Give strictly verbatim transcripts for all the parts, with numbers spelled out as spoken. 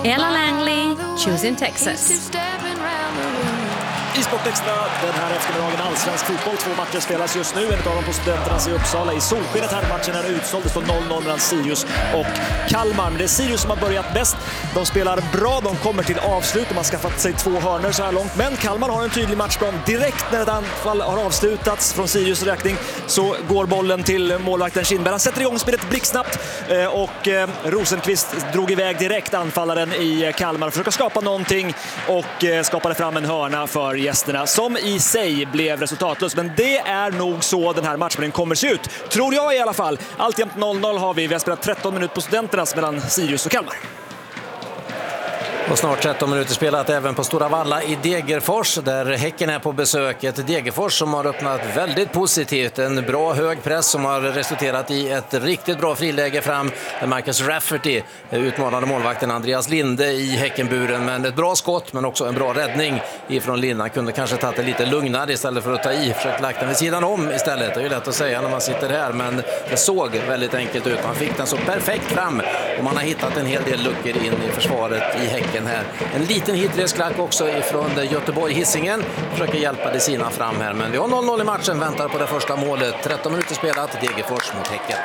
Ella Langley, Choosing Texas. I Sportextra den här eftermiddagen allsvensk fotboll. Två matcher spelas just nu. En av dem på Studenternas i Uppsala. I solskenet här matchen är utsåld. Det står noll noll mellan Sirius och Kalmar. Men det är Sirius som har börjat bäst. De spelar bra. De kommer till avslut. De har skaffat sig två hörnor så här långt. Men Kalmar har en tydlig matchplan. Direkt när ett anfall har avslutats från Sirius räkning så går bollen till målvakten Kindberg. Han sätter igång spelet blixtsnabbt. Och Rosenqvist drog iväg direkt anfallaren i Kalmar. Försöker skapa någonting och skapade fram en hörna för gästerna som i sig blev resultatlös. Men det är nog så den här matchen kommer se ut. Tror jag i alla fall. Alltjämt noll noll har vi. Vi har spelat tretton minuter på Studenternas mellan Sirius och Kalmar. Och snart tretton minuter spelat även på Stora Valla i Degerfors där Häcken är på besök. Ett Degerfors som har öppnat väldigt positivt. En bra hög press som har resulterat i ett riktigt bra friläge fram där Marcus Rafferty utmanade målvakten Andreas Linde i Häckenburen. Men ett bra skott men också en bra räddning ifrån Linde. Han kunde kanske tagit det lite lugnare istället för att ta i. Försökt lagt den vid sidan om istället. Det är ju lätt att säga när man sitter här men det såg väldigt enkelt ut. Man fick den så perfekt fram och man har hittat en hel del luckor in i försvaret i Häcken. Här. En liten hitresklack också ifrån Göteborg-Hisingen. Försöker hjälpa de sina fram här. Men vi har noll noll i matchen. Väntar på det första målet. tretton minuter spelat. Degerfors mot Häcken.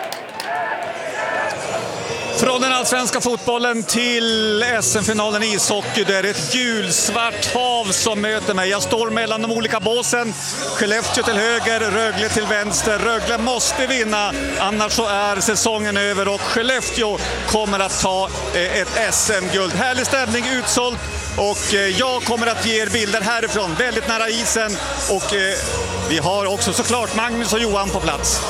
Från den allsvenska fotbollen till S M-finalen i ishockey. Det är ett gulsvart hav som möter mig. Jag står mellan de olika båsen. Skellefteå till höger, Rögle till vänster. Rögle måste vinna, annars så är säsongen över. Och Skellefteå kommer att ta ett S M-guld. Härlig stämning, utsålt. Och jag kommer att ge er bilder härifrån, väldigt nära isen. Och vi har också såklart Magnus och Johan på plats.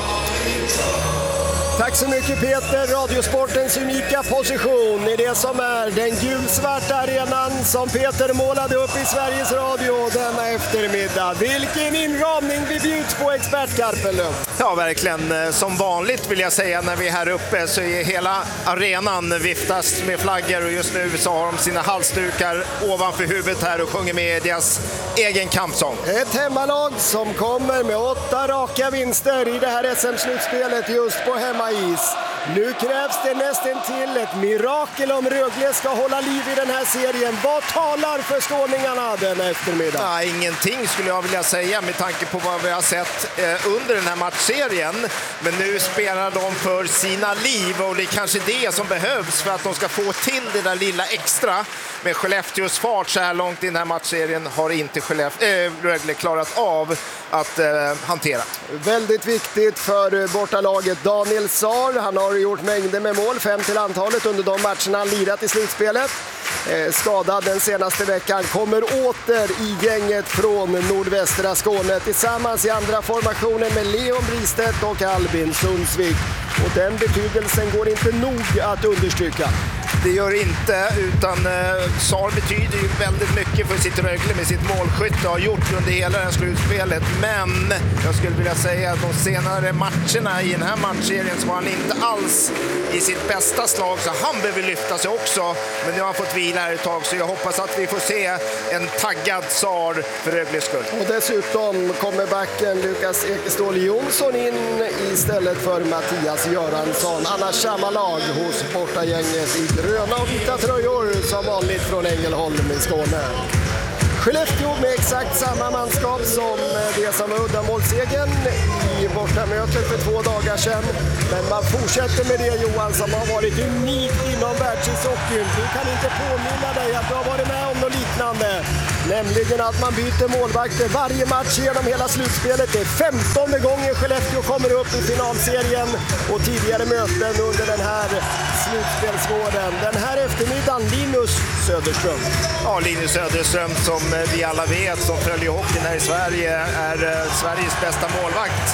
Tack så mycket Peter, Radiosportens unika position i det som är den gulsvarta arenan som Peter målade upp i Sveriges Radio denna eftermiddag. Vilken inramning vi bjuds på, expert Karpelöv. Ja, verkligen. Som vanligt vill jag säga när vi är här uppe så är hela arenan viftas med flaggor och just nu så har de sina halsdukar ovanför huvudet här och sjunger med deras egen kampsång. Ett hemmalag som kommer med åtta raka vinster i det här S M-slutspelet just på hemma is. Nu krävs det nästan till ett mirakel om Rögle ska hålla liv i den här serien. Vad talar för skåningarna den eftermiddag? Nej, ingenting skulle jag vilja säga med tanke på vad vi har sett eh, under den här matchserien. Men nu spelar de för sina liv och det är kanske det som behövs för att de ska få till det där lilla extra. Med Skellefteås fart så här långt i den här matchserien har inte Skellefteå, äh, Rögle klarat av att äh, hantera. Väldigt viktigt för bortalaget Daniel Saar. Han har gjort mängder med mål, fem till antalet under de matcherna han lirat i slutspelet. Eh, skadad den senaste veckan, kommer åter i gänget från nordvästra Skåne tillsammans i andra formationen med Leon Bristedt och Albin Sundsvik. Och den betydelsen går inte nog att understryka. Det gör inte, utan eh, Saar betyder ju väldigt mycket för sitt Rögle med sitt målskytte och har gjort under hela det här slutspelet. Men jag skulle vilja säga att de senare matcherna i den här matchserien så var han inte alls i sitt bästa slag, så han behöver lyfta sig också. Men nu har han fått vila här ett tag, så jag hoppas att vi får se en taggad Saar för Rögles skull. Och dessutom kommer backen Lukas Ekeståhl Jonsson in istället för Mattias Göransson. Annars samma lag hos bortagänget i gröna och vita tröjor som vanligt från Ängelholm i Skåne. Skellefteå med exakt samma manskap som det som var uddamålssegern i bortamötet för två dagar sedan. Men man fortsätter med det, Johan, som har varit unikt inom världshockeyn. Du kan inte påminna dig att du har varit med om något liknande. Nämligen att man byter målvakter varje match genom hela slutspelet. Det är femtonde gången Skellefteå kommer upp i finalserien och tidigare möten under den här slutspelsvåren. Den här eftermiddagen Linus Söderström. Ja, Linus Söderström som vi alla vet som följer hockeyn här i Sverige är Sveriges bästa målvakt.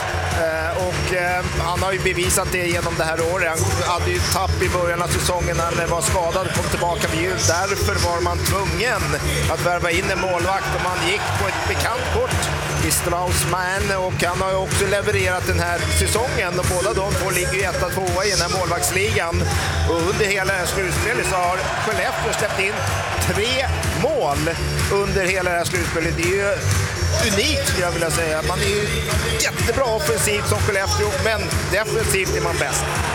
Och han har ju bevisat det genom det här året. Han hade ju tapp i början av säsongen när han var skadad och kom tillbaka vid jul. Därför var man tvungen att värva in en målvakt och man gick på ett bekant kort i Straussman och han har ju också levererat den här säsongen och båda de två ligger ju etta tvåa i den här målvaktsligan. Och under hela det här slutspelet så har Skellefteå släppt in tre mål under hela det här slutspelet. Det är ju unikt skulle jag vilja säga. Man är ju jättebra offensivt som Skellefteå, men defensivt är man bäst.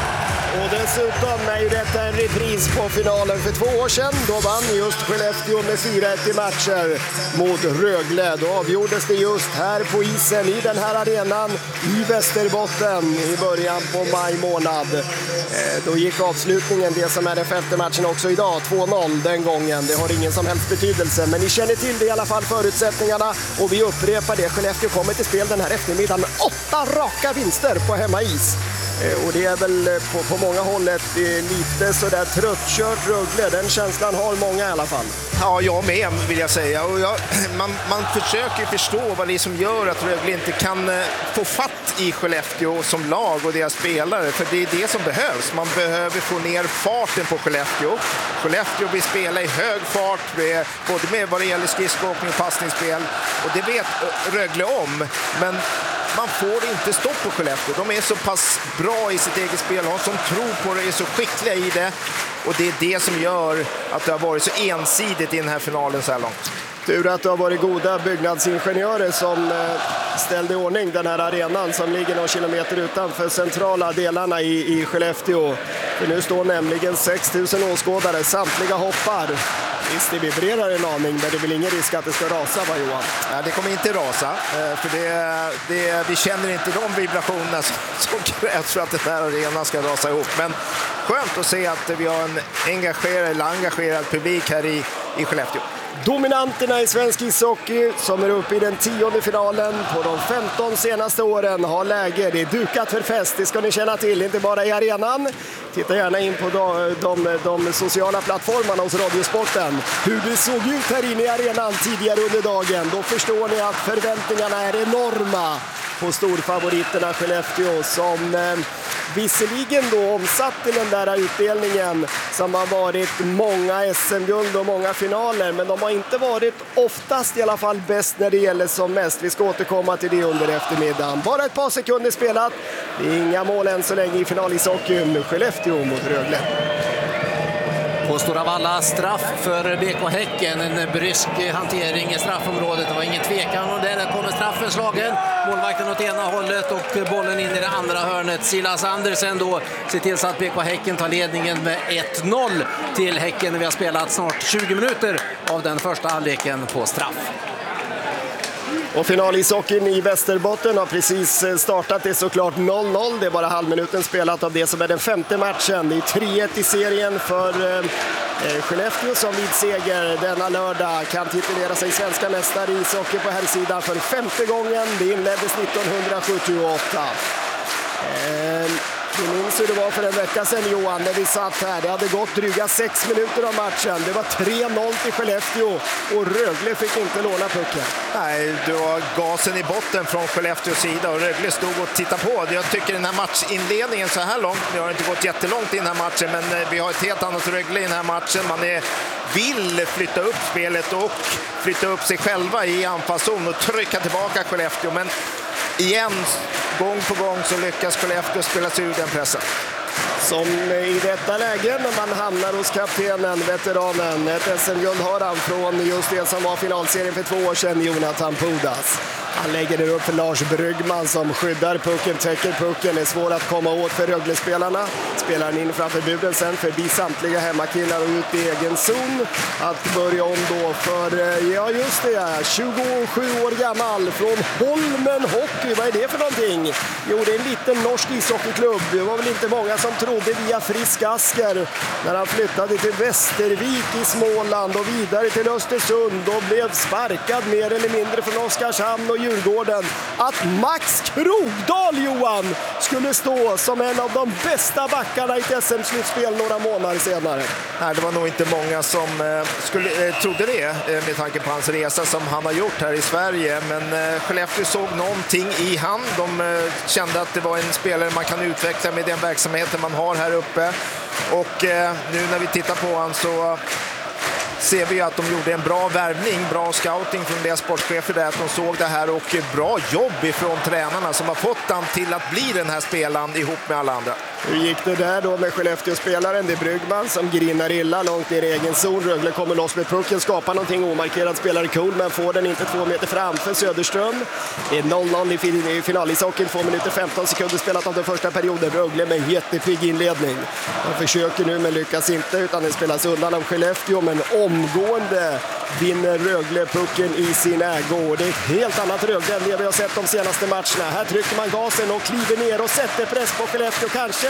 Och dessutom är ju detta en repris på finalen för två år sedan. Då vann just Skellefteå med fyra ett i matcher mot Rögle. Då avgjordes det just här på isen i den här arenan i Västerbotten i början på maj månad. Eh, då gick avslutningen, det som är den femte matchen också idag, två noll den gången. Det har ingen som helst betydelse, men ni känner till det i alla fall, förutsättningarna. Och vi upprepar det, Skellefteå kommer till spel den här eftermiddagen med åtta raka vinster på hemmais. Och det är väl på, på många håll ett lite sådär tröttkört Rögle. Den känslan har många i alla fall. Ja, jag med vill jag säga. Och jag, man, man försöker förstå vad det är som gör att Rögle inte kan få fatt i Skellefteå som lag och deras spelare. För det är det som behövs. Man behöver få ner farten på Skellefteå. Skellefteå vill spela i hög fart, både med vad det gäller skridskoåkning och passningsspel. Och det vet Rögle om. Men man får inte stopp på Skellefteå. De är så pass bra i sitt eget spel. De som tror på det är så skickliga i det. Och det är det som gör att det har varit så ensidigt i den här finalen så här långt. Tur att det har varit goda byggnadsingenjörer som ställde i ordning den här arenan som ligger några kilometer utanför centrala delarna i, i Skellefteå. För nu står nämligen sex tusen åskådare, samtliga hoppar. Visst, det vibrerar en aning, men det är väl ingen risk att det ska rasa, va Johan? Ja, det kommer inte rasa, för det, det, vi känner inte de vibrationerna som, som krävs för att den här arenan ska rasa ihop. Men skönt att se att vi har en engagerad eller engagerad publik här i, i Skellefteå. Dominanterna i svensk ishockey som är uppe i den tionde finalen på de femton senaste åren har läge. Det är dukat för fest, det ska ni känna till, inte bara i arenan. Titta gärna in på de, de, de sociala plattformarna hos Radiosporten. Hur det såg ut här inne i arenan tidigare under dagen. Då förstår ni att förväntningarna är enorma på storfavoriterna Skellefteå som eh, visserligen då omsatt till den där utdelningen som har varit många S M-guld och många finaler, men de har inte varit oftast i alla fall bäst när det gäller som mest. Vi ska återkomma till det under eftermiddagen. Bara ett par sekunder spelat. Det är inga mål än så länge i finalishockeyn. Skellefteå mot Rögle. På Stora Valla straff för B K Häcken, en brysk hantering i straffområdet. Det var ingen tvekan och där kommer straffen slagen. Målvakten åt ena hållet och bollen in i det andra hörnet. Silas Andersen då ser till så att B K Häcken tar ledningen med ett noll till Häcken. Vi har spelat snart tjugo minuter av den första halvleken på straff. Och finalishockeyn i Västerbotten har precis startat. Det är såklart noll noll. Det är bara halvminuten spelat av det som är den femte matchen. Det är tre ett i serien för eh, Skellefteå som vid seger denna lördag kan titulera sig svenska mästare i ishockey på här sidan för femte gången. Det inleddes nittonhundrasjuttioåtta. Eh, Vi minns hur det var för en vecka sedan, Johan, när vi satt här. Det hade gått dryga sex minuter av matchen. Det var tre noll till Skellefteå och Rögle fick inte låna pucken. Nej, det var gasen i botten från Skellefteås sida och Rögle stod och tittade på. Jag tycker den här matchinledningen så här långt, det har inte gått jättelångt i den här matchen, men vi har ett helt annat Rögle i den här matchen. Man är, vill flytta upp spelet och flytta upp sig själva i anfallszon och trycka tillbaka Skellefteå, men igen, gång på gång så lyckas Skellefteå spela sig ur den pressen. Som i detta läge när man hamnar hos kaptenen, veteranen, ett S M-guld har han från just det som var finalserien för två år sedan, Jonathan Pudas. Han lägger det upp för Lars Bryggman som skyddar pucken, täcker pucken. Det är svårt att komma åt för Rögle-spelarna. Spelar han in framför buren sen förbi samtliga hemmakillar och ut i egen zon. Att börja om då för, ja just det, tjugosju år gammal från Holmen Hockey. Vad är det för någonting? Jo, det är en liten norsk ishockeyklubb. Det var väl inte många som trodde via Frisk Asker när han flyttade till Västervik i Småland och vidare till Östersund och blev sparkad mer eller mindre från Oskarshamn och Djurgården, att Max Krogdahl, Johan, skulle stå som en av de bästa backarna i ett S M-slutspel några månader senare. Nej, det var nog inte många som eh, skulle, eh, trodde det eh, med tanke på hans resa som han har gjort här i Sverige, men eh, Skellefteå såg någonting i han. De eh, kände att det var en spelare man kan utveckla med den verksamheten man har här uppe, och eh, nu när vi tittar på han så ser vi att de gjorde en bra värvning, bra scouting från deras sportchefer där, att de såg det här, och bra jobb ifrån tränarna som har fått han till att bli den här spelaren ihop med alla andra. Hur gick det där då med Skellefteå-spelaren? Det är Brygman som grinar illa långt ner i egen zon. Rögle kommer loss med pucken, skapar någonting omarkerad. Spelare cool, men får den inte två meter framför Söderström. Det är noll noll i finalishockeyn. Två minuter femton sekunder spelat av den första perioden. Rögle med en jättepigg inledning. De försöker nu men lyckas inte, utan den spelas undan av Skellefteå. Men omgående vinner Rögle pucken i sin ägo. Det är ett helt annat Rögle än det vi har sett de senaste matcherna. Här trycker man gasen och kliver ner och sätter press på Skellefteå kanske.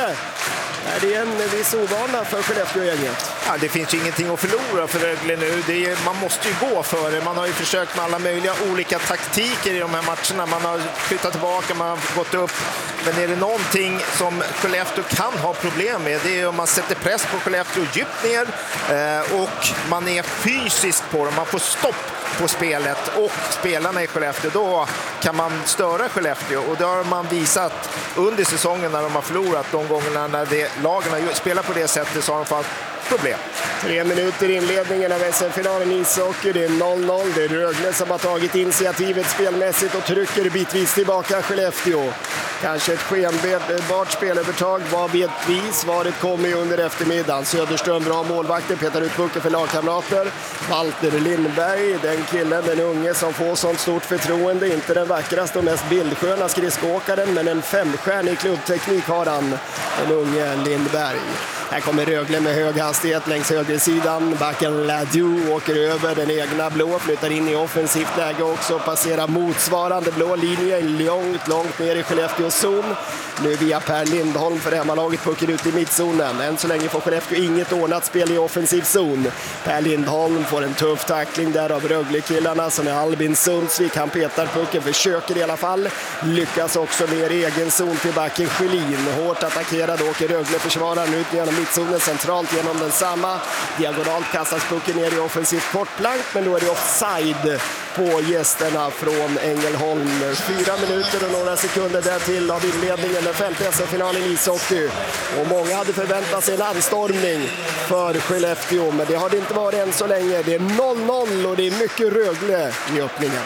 Det är en viss ovana för Skellefteå-gänget. Ja, det finns ju ingenting att förlora för Rögle nu. Det är, man måste ju gå för det. Man har ju försökt med alla möjliga olika taktiker i de här matcherna. Man har flyttat tillbaka, man har gått upp. Men är det någonting som Skellefteå kan ha problem med, det är om man sätter press på Skellefteå djupt ner eh, och man är fysiskt på dem. Man får stopp på spelet och spelarna i Skellefteå, då kan man störa Skellefteå, och det har man visat under säsongen när de har förlorat. De gångerna när det, lagen har spelat på det sättet så har de fått problem. Tre minuter i inledningen av S M-finalen i ishockey. Det är noll noll. Det är Rögle som har tagit initiativet spelmässigt och trycker bitvis tillbaka Skellefteå. Kanske ett skenbart spelövertag, vad vet vi? Svaret kommer ju under eftermiddagen. Söderström, bra målvakter, petar ut pucken för lagkamrater. Walter Lindberg, den killen, den unge som får sånt stort förtroende. Inte den vackraste och mest bildsköna skridskoåkaren, men en femstjärnig klubbteknik har han, den unge Lindberg. Här kommer Rögle med hög hastighet längs högersidan. Backen Ladu åker över den egna blå, flyttar in i offensivt läge också. Passerar motsvarande blå linje långt, långt ner i Skellefteås zon. Nu via Per Lindholm för hemmalaget, pucken ut i mittzonen. Än så länge får Skellefteå inget ordnat spel i offensiv zon. Per Lindholm får en tuff tackling där av Rögle-killarna som är Albin Sundsvik. Han petar pucken, försöker i alla fall. Lyckas också ner i egen zon till backen Schelin. Hårt attackerad åker Rögle-försvararen ut genom mittzonen, centralt genom den samma. Diagonalt kastas pucken ner i offensivt kortplank, men då är det offside på gästerna från Ängelholm. Fyra minuter och några sekunder där till av inledningen, den femte S M-finalen i ishockey. Och många hade förväntat sig en anstormning för Skellefteå, men det har det inte varit än så länge. Det är noll noll och det är mycket Rögle i öppningen.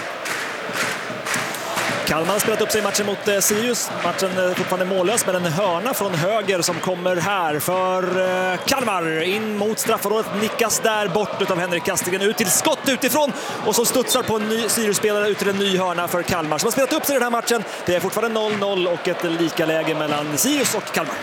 Kalmar har spelat upp sig i matchen mot eh, Sirius. Matchen är fortfarande mållös med en hörna från höger som kommer här för eh, Kalmar. In mot straffområdet, nickas där bort av Henrik Kastingen, ut till skott utifrån och så studsar på en ny Sirius-spelare ut till en ny hörna för Kalmar som har spelat upp sig i den här matchen. Det är fortfarande noll noll och ett lika läge mellan Sirius och Kalmar.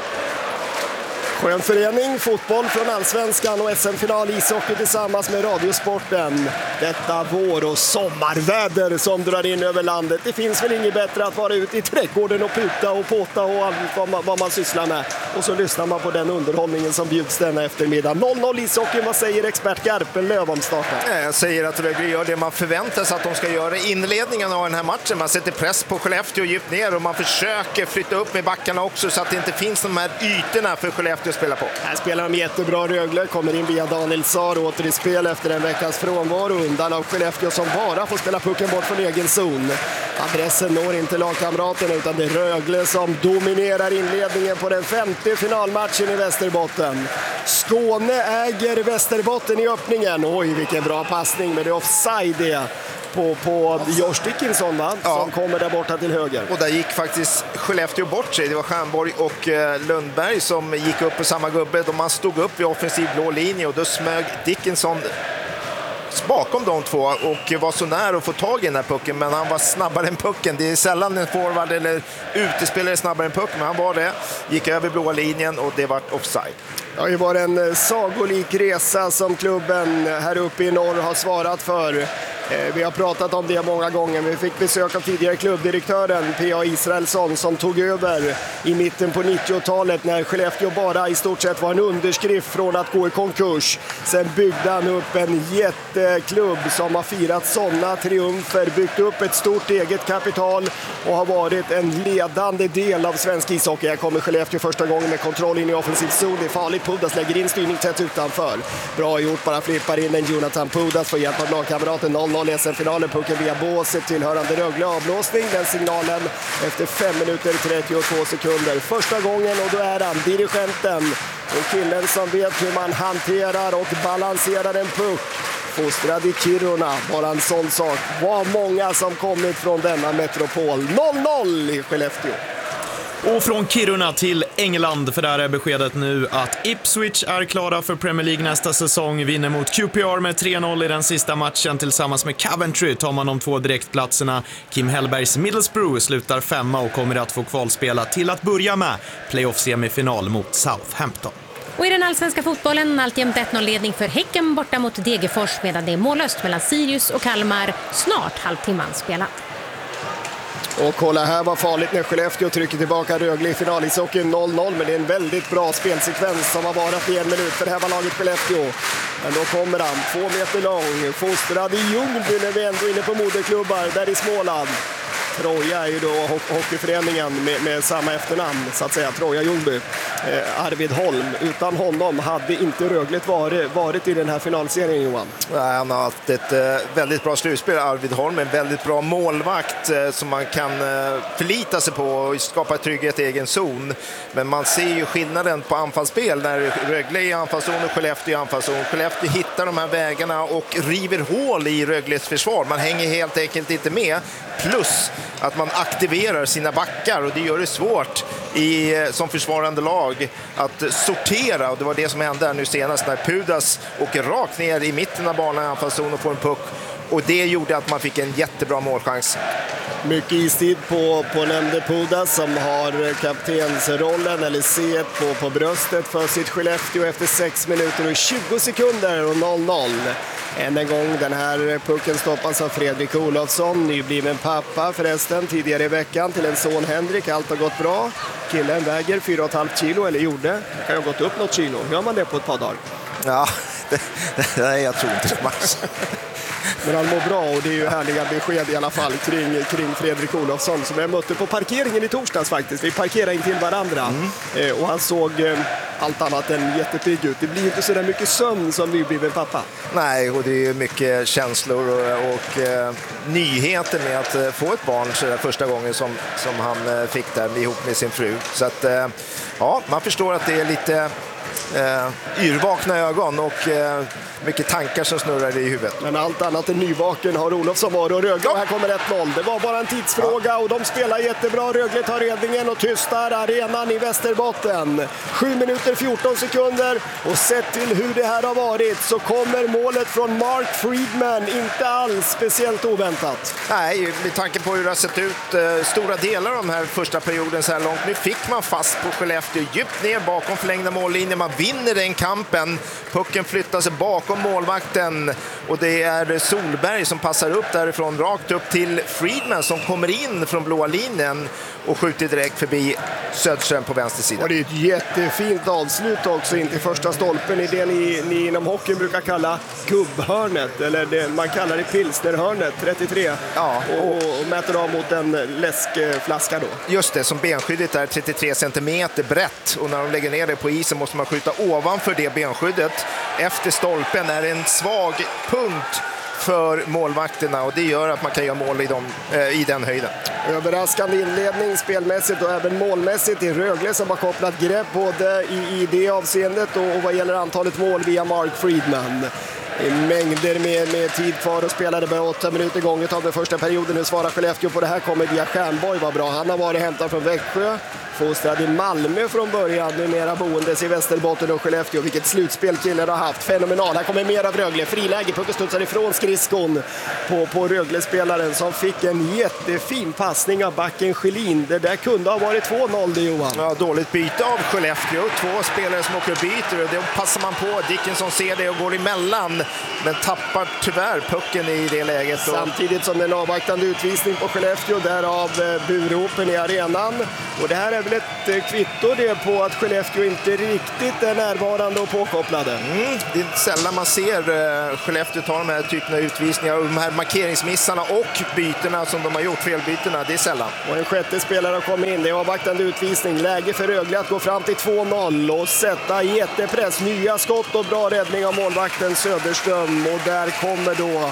Skön förening, fotboll från Allsvenskan och S M-final ishockey tillsammans med Radiosporten. Detta vår- och sommarväder som drar in över landet. Det finns väl inget bättre att vara ute i trädgården och puta och påta och allt vad man, vad man sysslar med. Och så lyssnar man på den underhållningen som bjuds denna eftermiddag. noll noll ishockey, vad säger expert Garpenlöv om starten? Jag säger att Rögle gör det man förväntar sig att de ska göra i inledningen av den här matchen. Man sätter press på Skellefteå djupt ner och man försöker flytta upp med backarna också så att det inte finns de här ytorna för Skellefteå spela på. Här spelar de jättebra. Rögle kommer in via Daniel Saar åter i spel efter en veckas frånvaro undan av Skellefteå som bara får spela pucken bort från egen zon. Adressen når inte lagkamraterna utan det är Rögle som dominerar inledningen på den femte finalmatchen i Västerbotten. Skåne äger Västerbotten i öppningen. Oj, vilken bra passning, men det är offside det. På, på Josh Dickinson, va? Ja. Som kommer där borta till höger. Och där gick faktiskt Skellefteå bort sig. Det var Stjernborg och eh, Lundberg som gick upp på samma gubbe. De man stod upp i offensiv blå linje och då smög Dickinson bakom de två och var så nära att få tag i den här pucken, men han var snabbare än pucken. Det är sällan en forward eller utespelare snabbare än pucken, men han var det. Gick över blåa linjen och det var offside. Det har ju varit en sagolik resa som klubben här uppe i norr har svarat för. Vi har pratat om det många gånger. Vi fick besök av tidigare klubbdirektören P A Israelsson som tog över i mitten på nittiotalet när Skellefteå bara i stort sett var en underskrift från att gå i konkurs. Sen byggde han upp en jätteklubb som har firat sådana triumfer, byggt upp ett stort eget kapital och har varit en ledande del av svensk ishockey. Här kommer Skellefteå första gången med kontroll in i offensiv zon. Det är farligt. Pudas lägger in styrning tätt utanför. Bra gjort, bara flippar in en Jonathan Pudas för hjälp av lagkamraten. noll noll i S M-finalen, pucken via båset tillhörande Rögle, avblåsning. Den signalen efter fem minuter trettiotvå sekunder. Första gången och då är han dirigenten och killen som vet hur man hanterar och balanserar en puck. Fostrad i Kiruna, bara en sån sak. Vad många som kommit från denna metropol. noll noll i Skellefteå. Och från Kiruna till England, för där är beskedet nu att Ipswich är klara för Premier League nästa säsong. Vinner mot Q P R med tre noll i den sista matchen. Tillsammans med Coventry tar man de två direktplatserna. Kim Hellbergs Middlesbrough slutar femma och kommer att få kvalspela till att börja med playoff-semifinal mot Southampton. Och i den allsvenska fotbollen alltjämt ett noll-ledning för Häcken borta mot Degerfors, medan det är mållöst mellan Sirius och Kalmar. Snart halvtimman spelat. Och kolla här var farligt när Skellefteå trycker tillbaka Rögle i finalishockey noll noll, men det är en väldigt bra spelsekvens som har varit i en minut för det här var laget Skellefteå. Men då kommer han, två meter lång, fostrad i Ljungby när vi ändå är inne på moderklubbar där i Småland. Troja är ju då ho- hockeyföreningen med, med samma efternamn så att säga, Troja Ljungby. Eh, Arvid Holm, utan honom hade inte Rögle varit, varit i den här finalserien, Johan. Nej, han har haft ett eh, väldigt bra slutspel, Arvid Holm, en väldigt bra målvakt eh, som man kan eh, förlita sig på och skapa trygghet i egen zon. Men man ser ju skillnaden på anfallsspel när Rögle är i anfallszon och Skellefteå i anfallszon. Skellefteå hittar de här vägarna och river hål i Rögles försvar. Man hänger helt enkelt inte med, plus att man aktiverar sina backar och det gör det svårt i, som försvarande lag att sortera, och det var det som hände nu senast när Pudas åker rakt ner i mitten av banan i anfallszon och får en puck, och det gjorde att man fick en jättebra målchans. Mycket istid på, på nämnde Pudas som har kaptensrollen eller C på, på bröstet för sitt Skellefteå efter sex minuter och tjugo sekunder och noll noll. Än en gång den här pucken stoppas av Fredrik Olofsson, nybliven pappa förresten tidigare i veckan till en son Henrik. Allt har gått bra. Killen väger fyra komma fem kilo, eller gjorde. Det kan ha gått upp något kilo. Gör man det på ett par dagar? Ja, det, det, jag tror inte det, Max. Men han mår bra och det är ju härliga besked i alla fall kring, kring Fredrik Olofsson som jag mötte på parkeringen i torsdags faktiskt. Vi parkerade in till varandra mm. eh, och han såg eh, allt annat än jättepigg ut. Det blir inte så där mycket sömn som vi blir pappa. Nej, och det är mycket känslor och, och eh, nyheter med att eh, få ett barn så där första gången som, som han eh, fick där ihop med sin fru. Så att eh, ja, man förstår att det är lite eh, yrvakna ögon och eh, mycket tankar som snurrar i huvudet. Men allt annat än nyvaken har Olofsson varit och Rögle. Ja. Här kommer ett noll. Det var bara en tidsfråga ja. Och de spelar jättebra. Rögle tar ledningen och tystar arenan i Västerbotten. sju minuter fjorton sekunder och sett till hur det här har varit så kommer målet från Mark Friedman inte alls speciellt oväntat. Nej, med tanke på hur det har sett ut eh, stora delar av den här första perioden så här långt. Nu fick man fast på Skellefteå djupt ner bakom förlängda mållinjen. Man vinner den kampen. Pucken flyttar sig bakom målvakten och det är Solberg som passar upp därifrån rakt upp till Friedman som kommer in från blåa linjen och skjuter direkt förbi Söderström på vänster sida. Och det är ett jättefint avslut också in till första stolpen i det ni, ni inom hockeyn brukar kalla gubbhörnet, eller det, man kallar det pilsnerhörnet, trettiotre. Ja, och, och mäter av mot en läskflaska då. Just det, som benskyddet är trettiotre centimeter brett och när de lägger ner det på isen måste man skjuta ovanför det benskyddet. Efter stolpen är det en svag punkt för målvakterna och det gör att man kan göra mål i, dem, eh, i den höjden. Överraskande inledning spelmässigt och även målmässigt i Rögle som har kopplat grepp både i, i det avseendet och, och vad gäller antalet mål via Mark Friedman. Mängder med, med tid kvar och spelade bara åtta minuter gånget av den första perioden. Nu svarar Skellefteå på det här, kommer via Stjärnborg, var bra. Han har varit hämtad från Växjö, fostrad i Malmö från början, numera boendes i Västerbotten och Skellefteå. Vilket slutspel killen har haft, fenomenal. Här kommer mer av Rögle, friläge, pucken studsar ifrån skridskon på, på Rögle-spelaren som fick en jättefin passning av backen Schelin. Det där kunde ha varit två noll det, Johan. Ja, dåligt byte av Skellefteå, två spelare som åker och byter och då passar man på, Dickinson ser det och går emellan men tappar tyvärr pucken i det läget. Samtidigt som en avvaktande utvisning på Skellefteå, därav buropen i arenan. Och det här är väl ett kvitto det på att Skellefteå inte riktigt är närvarande och påkopplade. Mm, det är sällan man ser uh, Skellefteå ta de här typerna av utvisningar och de här markeringsmissarna och byterna som de har gjort, felbyterna, det är sällan. Och en sjätte spelare kommer in, det är avvaktande utvisning. Läge för Rögle att gå fram till två noll och sätta jättepress. Nya skott och bra räddning av målvakten Söderström. Och där kommer då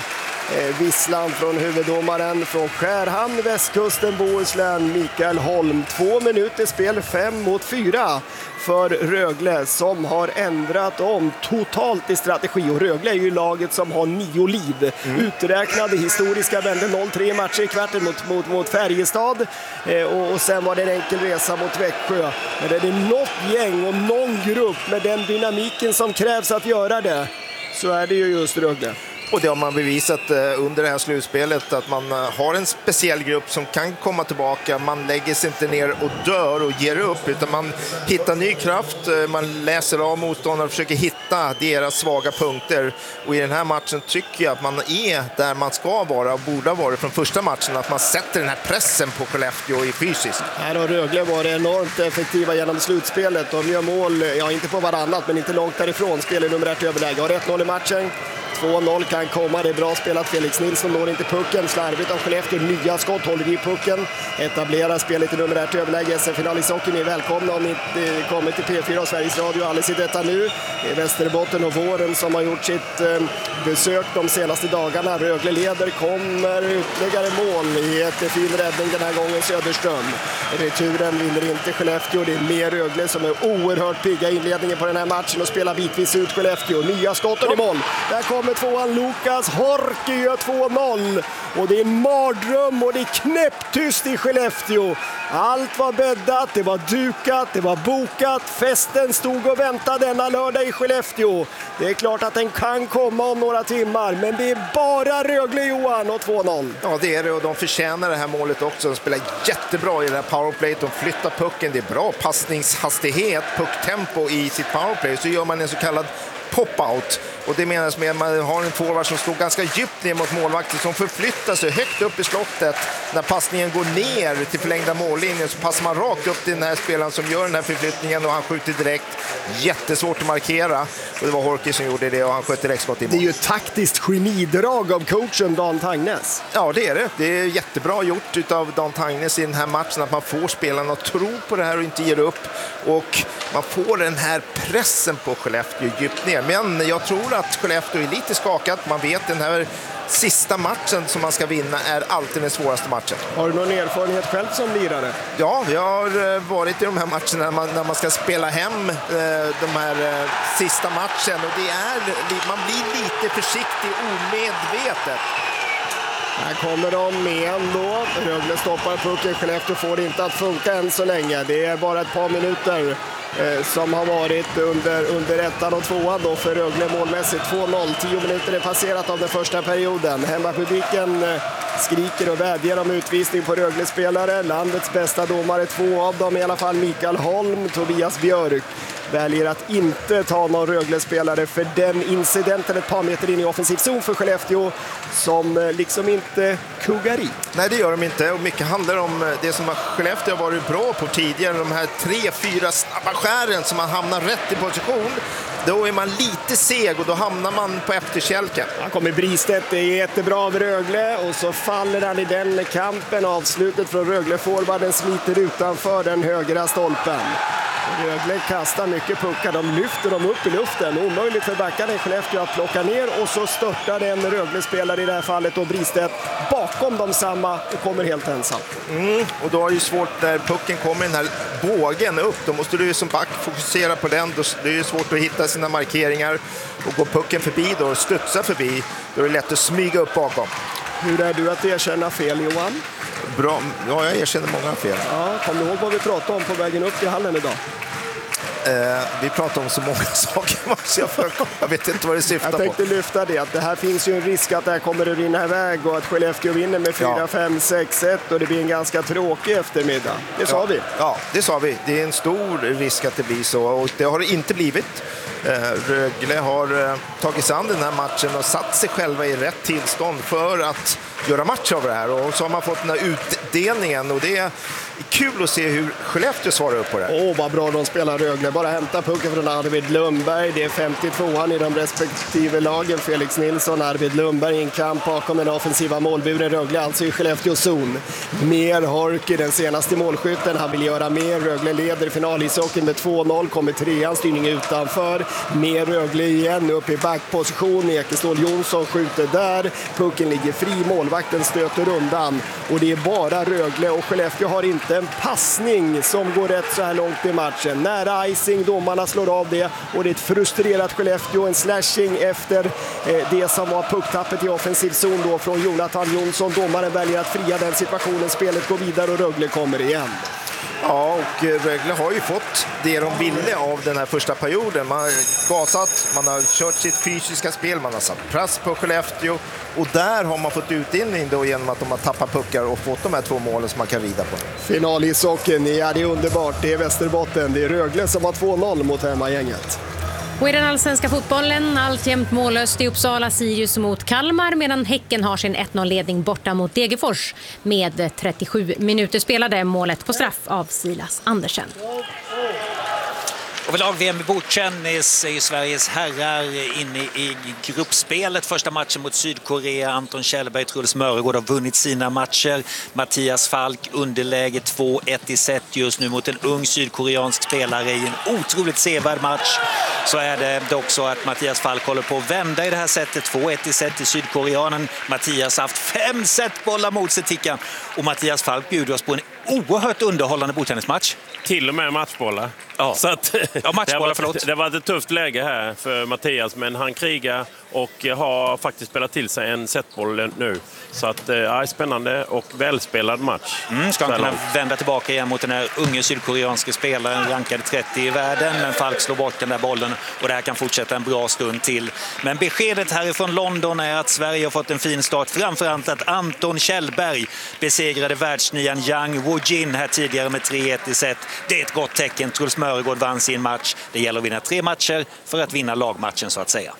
eh, visslan från huvuddomaren från Skärhamn, västkusten, Bohuslän, Mikael Holm. Två minuter spel, fem mot fyra för Rögle som har ändrat om totalt i strategi. Och Rögle är ju laget som har nio liv. Mm. Uträknade historiska vände noll tre matcher i kvarten mot, mot, mot Färjestad. Eh, och, och sen var det en enkel resa mot Växjö. Men det är något gäng och någon grupp med den dynamiken som krävs att göra det, så är det ju just Rögle. Och det har man bevisat under det här slutspelet, att man har en speciell grupp som kan komma tillbaka. Man lägger sig inte ner och dör och ger upp, utan man hittar ny kraft. Man läser av motståndare och försöker hitta deras svaga punkter. Och i den här matchen tycker jag att man är där man ska vara och borde ha varit från första matchen. Att man sätter den här pressen på Skellefteå i fysiskt. Här har Rögle varit enormt effektiva genom slutspelet. De gör mål, ja inte på varannat men inte långt därifrån. Spelar nummer ett överläge. Har ett noll i matchen. två noll kan komma, det är bra spelat. Felix Nilsson når inte pucken, slarvigt av Skellefteå, nya skott, håller i pucken, etablerar spelet i nummer ett överläge. S M-final i socken är välkomna om ni inte kommer till P fyra och Sveriges Radio alldeles i detta nu. Det är Västerbotten och Våren som har gjort sitt eh, besök de senaste dagarna. Rögle leder, kommer ytterligare mål i ett fin räddning den här gången, Söderström. Returen vinner inte Skellefteå, det är mer Rögle som är oerhört pigga i inledningen på den här matchen och spelar bitvis ut Skellefteå. Nya skott och i mål. Där kommer tvåan Lukas Horki gör två noll och det är en mardröm och det är knäpptyst i Skellefteå. Allt var bäddat, det var dukat, det var bokat, festen stod och väntade denna lördag i Skellefteå. Det är klart att den kan komma om några timmar, men det är bara Rögle, Johan, och två noll. Ja, det är det, och de förtjänar det här målet också. De spelar jättebra i det här powerplay, de flyttar pucken, det är bra passningshastighet, pucktempo i sitt powerplay, så gör man en så kallad pop-out. Och det menas med att man har en forward som står ganska djupt ner mot målvakten som förflyttar sig högt upp i slottet. När passningen går ner till förlängda mållinjen så passar man rakt upp till den här spelaren som gör den här förflyttningen och han skjuter direkt. Jättesvårt att markera. Och det var Horki som gjorde det och han sköt direkt skott i mål. Det är ju ett taktiskt genidrag av coachen Dan Tangnes. Ja, det är det. Det är jättebra gjort av Dan Tangnes i den här matchen att man får spelarna att tro på det här och inte ger upp. Och man får den här pressen på Skellefteå djupt ner. Men jag tror att Skellefteå är lite skakat. Man vet den här sista matchen som man ska vinna är alltid den svåraste matchen. Har du någon erfarenhet själv som lirare? Ja, jag har varit i de här matcherna när man, när man ska spela hem de här sista matchen. Och det är, man blir lite försiktig omedvetet. Här kommer de med ändå. Rögle stoppar pucken. Skellefteå får det inte att funka än så länge. Det är bara ett par minuter eh, som har varit under, under ettan och tvåan då för Rögle målmässigt. två noll. Tio minuter är passerat av den första perioden. Hemmapubliken eh, skriker och vädjar om utvisning på Rögle-spelare. Landets bästa domare, två av dem i alla fall, Mikael Holm, Tobias Björk, väljer att inte ta någon Rögle-spelare för den incidenten ett par meter in i offensiv zon för Skellefteå som liksom inte kuggar i. Nej, det gör de inte, och mycket handlar om det som Skellefteå har varit bra på tidigare, de här tre, fyra snabba skären som man hamnar rätt i position. Då är man lite seg och då hamnar man på efterkälken. Han kommer Bristedt, det är jättebra av Rögle och så faller han i den kampen. Avslutet från Rögle-forwarden smiter utanför den högra stolpen. Rögle kastar mycket puckar, de lyfter dem upp i luften. Omöjligt för backarna i Skellefteå att plocka ner och så störtar en Rögle-spelare i det här fallet och Bristedt bakom dem samma och kommer helt ensam. Mm, och då är det svårt när pucken kommer den här bågen upp. Då måste du ju som back fokusera på den. Då är det svårt att hitta sina markeringar och gå pucken förbi då och studsa förbi. Då är det lätt att smyga upp bakom. Hur är du att erkänna fel, Johan? Bra. Ja, jag erkänner många fel. Ja, kom du ihåg vad vi pratade om på vägen upp till hallen idag? Eh, vi pratar om så många saker. Jag, för, jag vet inte vad det syftar på. Jag tänkte lyfta det, att det här finns ju en risk att det här kommer att rinna iväg och att Skellefteå vinner med fyra fem sex ett och det blir en ganska tråkig eftermiddag. Det sa ja. vi. Ja, det sa vi. Det är en stor risk att det blir så och det har det inte blivit. Rögle har tagit sig an den här matchen och satt sig själva i rätt tillstånd för att göra match av det här, och så har man fått den här utdelningen och det är kul att se hur Skellefteå svarar upp på det. Åh, vad bra de spelar Rögle. Bara hämta pucken från Arvid Lundberg. Det är femtiotvåan i de respektive lagen. Felix Nilsson, Arvid Lundberg i en kamp bakom den offensiva målburen. Rögle alltså i Skellefteå zon. Mer Horki, den senaste målskytten. Han vill göra mer. Rögle leder finalishockeyn med två noll. Kommer trean, styrning utanför. med Rögle igen upp i backposition. Ekeståhl Jonsson skjuter där. Pucken ligger fri, målvakten stöter undan. Och det är bara Rögle och Skellefteå har inte en passning som går rätt så här långt i matchen. Nära icing, domarna slår av det och det är ett frustrerat Skellefteå. En slashing efter eh, det som var pucktappet i offensiv zon då från Jonathan Jonsson. Domaren väljer att fria den situationen. Spelet går vidare och Rögle kommer igen. Ja, och Rögle har ju fått det de ville av den här första perioden. Man har gasat, man har kört sitt fysiska spel, man har satt press på Skellefteå och där har man fått utdelning då genom att de har tappat puckar och fått de här två målen som man kan rida på. Final i socken, ja det är underbart, det är Västerbotten, det är Rögle som har två noll mot hemmagänget. Och i den allsvenska fotbollen alltjämt mållöst i Uppsala, Sirius mot Kalmar medan Häcken har sin ett noll-ledning borta mot Degerfors med trettiosju minuter spelade, målet på straff av Silas Andersen. Och vid lag-V M i bordtennis är ju Sveriges herrar inne i gruppspelet. Första matchen mot Sydkorea. Anton Kjellberg, Truls Mörgård har vunnit sina matcher. Mattias Falk underläge två ett i set just nu mot en ung sydkoreansk spelare i en otroligt sevärd match. Så är det dock så att Mattias Falk håller på att vända i det här sättet. två ett i set till sydkoreanen. Mattias har haft fem setbollar mot sig, Tickan. Och Mattias Falk bjuder oss på en oerhört underhållande bordtennismatch. Till och med matchbollar. Ja, så att, ja matchbollar, det, var, förlåt. det var ett tufft läge här för Mattias, men han krigar och har faktiskt spelat till sig en setboll nu. Så att, ja, spännande och välspelad match. Mm, ska han kunna vända tillbaka igen mot den här unge sydkoreanska spelaren, rankade trettio i världen, men Falk slår bort den där bollen och det här kan fortsätta en bra stund till. Men beskedet härifrån London är att Sverige har fått en fin start, framförallt att Anton Kjellberg besegrade världsnian Yang Woo-jin här tidigare med tre ett i set. Det är ett gott tecken. Truls Mörgård vann sin match. Det gäller att vinna tre matcher för att vinna lagmatchen så att säga.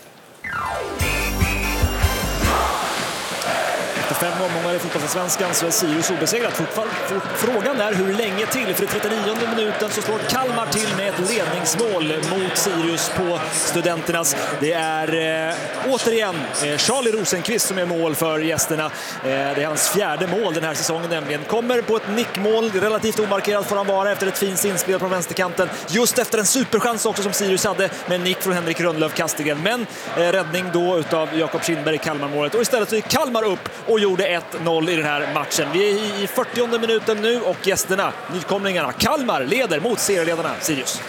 Efter fem omgångar i fotbollsallsvenskan så är Sirius obesegrat. Frågan är hur länge till. För i trettionionde minuten så slår Kalmar till med ett ledningsmål mot Sirius på Studenternas. Det är eh, återigen eh, Charlie Rosenqvist som är mål för gästerna. Eh, det är hans fjärde mål den här säsongen nämligen. Kommer på ett nickmål, relativt omarkerat får han vara efter ett fint inspel på vänsterkanten. Just efter en superchans också som Sirius hade med en nick från Henrik Rönnlöf Kastigen. Men eh, räddning då utav Jakob Kindberg i Kalmar-målet. Och istället så är Kalmar upp och gjorde ett noll i den här matchen. Vi är i fyrtionde minuten nu och gästerna, nykomlingarna, Kalmar leder mot serieledarna Sirius.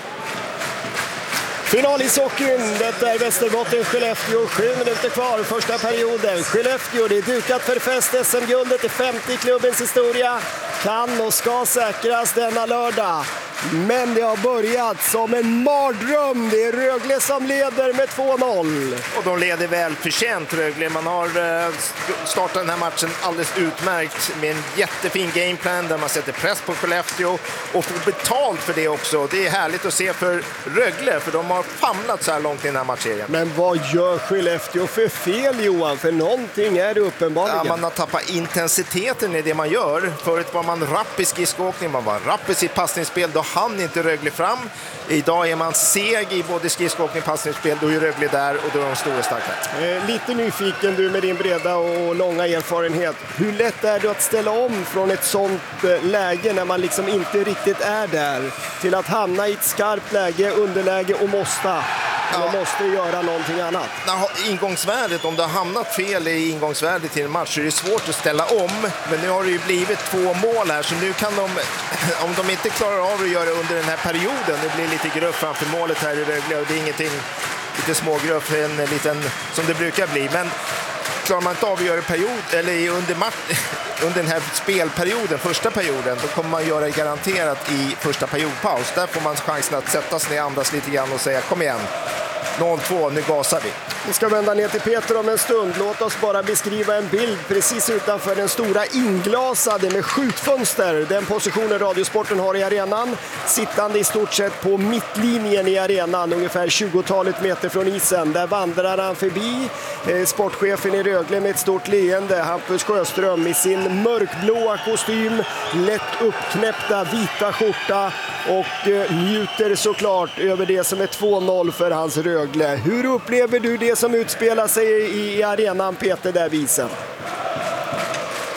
Final i socken, det är Västerbotten, Skellefteå, sju minuter kvar, första perioden. Skellefteå, det är dukat för fest, S M-guldet i femtio klubbens historia. Kan och ska säkras denna lördag. Men det har börjat som en mardröm. Det är Rögle som leder med två noll. Och de leder väl förtjänt, Rögle. Man har startat den här matchen alldeles utmärkt med en jättefin gameplan där man sätter press på Skellefteå och får betalt för det också. Det är härligt att se för Rögle, för de har famlat så här långt i den här matchserien. Men vad gör Skellefteå för fel, Johan? För någonting är det uppenbarligen. Ja, man har tappat intensiteten i det man gör. Förut var man rapp i skridskoåkning, man var rapp i sitt passningsspel. Då hann inte Rögle fram. Idag är man seg i både skridskoåkning och passningsspel. Då är Rögle där och då är de stora starka. Eh, lite nyfiken du med din breda och långa erfarenhet. Hur lätt är det att ställa om från ett sånt eh, läge när man liksom inte riktigt är där till att hamna i ett skarpt läge, underläge och måste, ja. måste göra någonting annat? Ingångsvärdet, om du har hamnat fel i ingångsvärdet till en match så är det svårt att ställa om. Men nu har det ju blivit två mål här så nu kan de, om de inte klarar av att göra under den här perioden, det blir lite gruff framför målet här i Rögle och det är ingenting, lite smågruff, en liten som det brukar bli. Men klarar man inte av att göra period, eller under, match, under den här spelperioden, första perioden, då kommer man göra det garanterat i första periodpaus. Där får man chansen att sätta sig ner, andas lite grann och säga kom igen. noll två, nu gasar vi. Vi ska vända ner till Peter om en stund. Låt oss bara beskriva en bild precis utanför den stora inglasade med skjutfönster. Den positionen Radiosporten har i arenan. Sittande i stort sett på mittlinjen i arenan, ungefär tjugotalet meter från isen. Där vandrar han förbi eh, sportchefen i Rögle med ett stort leende. Hampus Sjöström i sin mörkblåa kostym, lätt uppknäppta vita skjorta och eh, njuter såklart över det som är två noll för hans Rögle. Hur upplever du det som utspelar sig i, i arenan, Peter, där visen?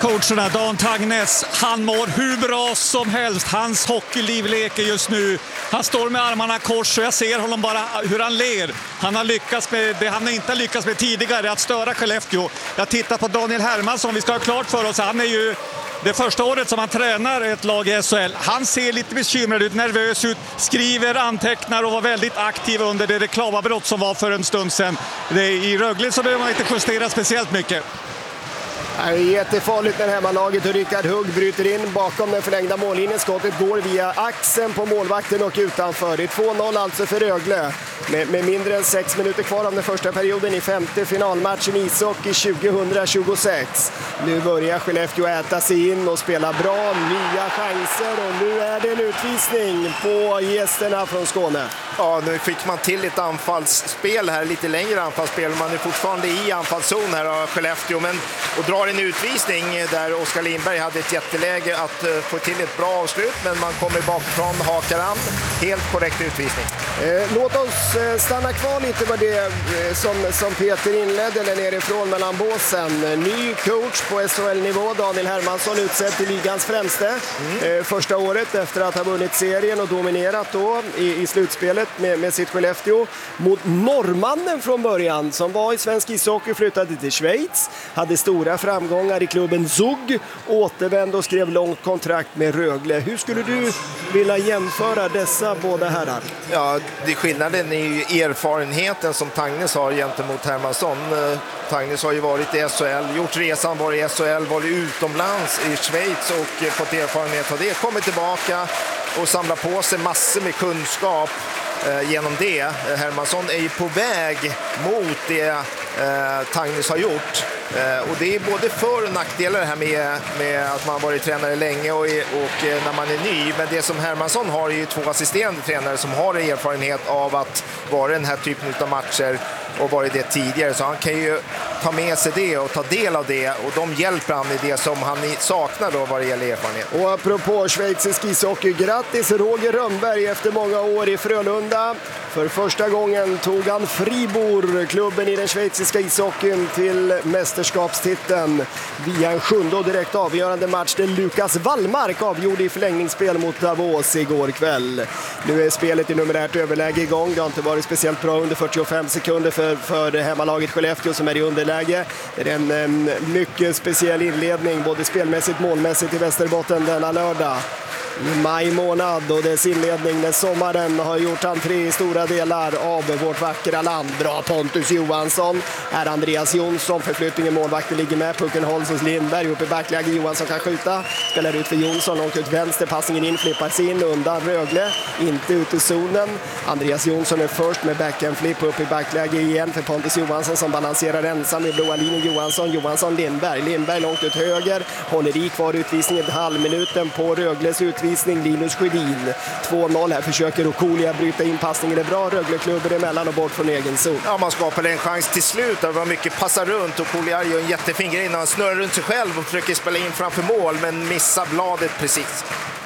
coacherna. Dan Tagnes, han mår hur bra som helst. Hans hockeyliv leker just nu. Han står med armarna kors och jag ser honom bara hur han ler. Han har lyckats med det han inte har lyckats med tidigare, att störa Skellefteå. Jag tittar på Daniel Hermansson, vi ska ha klart för oss. Han är ju det första året som han tränar ett lag i S H L. Han ser lite bekymrad ut, nervös ut, skriver, antecknar och var väldigt aktiv under det reklamavbrott som var för en stund sedan. Det är, i Rögle så behöver man inte justera speciellt mycket. Det är jättefarligt när hemmalaget och Rickard Hugg bryter in bakom den förlängda mållinjen. Skottet går via axeln på målvakten och utanför. Det är två noll alltså för Rögle. Med, med mindre än sex minuter kvar av den första perioden i femte finalmatchen ishockey tjugohundratjugosex. Nu börjar Skellefteå äta sig in och spela bra, nya chanser och nu är det en utvisning på gästerna från Skåne. Ja, nu fick man till ett anfallsspel här, lite längre anfallsspel. Man är fortfarande i anfallszon här av Skellefteå, men och drar en utvisning där Oskar Lindberg hade ett jätteläge att uh, få till ett bra avslut, men man kommer bakifrån, hakar an. Helt korrekt utvisning. Eh, låt oss eh, stanna kvar lite på det eh, som, som Peter inledde där nerifrån mellan båsen. Ny coach på S H L-nivå, Daniel Hermansson, utsedd till ligans främste. Mm. Eh, första året efter att ha vunnit serien och dominerat då i, i slutspelet med, med sitt Skellefteå mot norrmannen från början som var i svensk ishockey, flyttade till Schweiz, hade stora framgångar i klubben Zug, återvände och skrev långt kontrakt med Rögle. Hur skulle du vilja jämföra dessa båda herrar? Ja, det skillnaden är ju erfarenheten som Tagnes har gentemot Hermansson. Tagnes har ju varit i S H L, gjort resan, varit i S H L, varit utomlands i Schweiz och fått erfarenhet av det. Kommer tillbaka och samlar på sig massor med kunskap eh, genom det. Hermansson är ju på väg mot det eh, Tagnes har gjort. Eh, och det är både för- och nackdelar här med, med att man varit tränare länge och, är, och eh, när man är ny. Men det som Hermansson har är ju två assisterande tränare som har erfarenhet av att vara den här typen av matcher och varit det tidigare. Så han kan ju ta med sig det och ta del av det och de hjälper han i det som han saknar då vad det gäller erfarenhet. Och apropå schweizisk ishockey, grattis Roger Rönnberg efter många år i Frölunda. För första gången tog han Fribourg, klubben i den schweiziska ishockeyn, till mästerskapstiteln via en sjunde och direkt avgörande match där Lukas Wallmark avgjorde i förlängningsspel mot Davos igår kväll. Nu är spelet i numerärt överläge igång. Det har inte varit speciellt bra under fyrtiofem sekunder för, för hemmalaget Skellefteå som är i underläge. Det är en, en mycket speciell inledning både spelmässigt och målmässigt i Västerbotten denna lördag. I maj månad och dess inledning när sommaren har gjort entré i stora delar av vårt vackra land. Bra Pontus Johansson, är Andreas Jonsson, förflyttningen målvakten ligger med, pucken hålls hos Lindberg, upp i backläge, Johansson kan skjuta, spelar ut för Jonsson, långt ut vänster, passningen in, flippas in, undan Rögle, inte ut i zonen. Andreas Jonsson är först med backhand-flipp upp i backläge igen för Pontus Johansson som balanserar ensam i blåa linjen. Johansson, Johansson, Lindberg, Lindberg långt ut höger, håller i kvar utvisningen ett halvminuten på Rögles utvisning. Linus Sjödin, två noll här, försöker Okolia bryta in passningen, det är bra, Rögle-klubben emellan och bort från egen zon. Ja, man skapade en chans till slut, det var mycket passar runt och Okolia gör en jättefin grej när han snurrar runt sig själv och försöker spela in framför mål men missar bladet precis.